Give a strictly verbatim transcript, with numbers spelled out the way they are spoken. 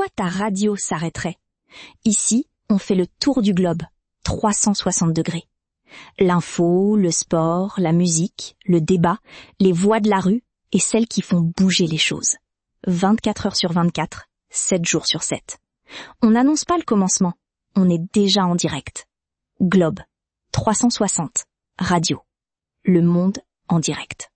pourquoi ta radio s'arrêterait? Ici, on fait le tour du globe, trois cent soixante degrés. L'info, le sport, la musique, le débat, les voix de la rue et celles qui font bouger les choses. vingt-quatre heures sur vingt-quatre, sept jours sur sept. On n'annonce pas le commencement, on est déjà en direct. Globe, trois cent soixante, radio. Le monde en direct.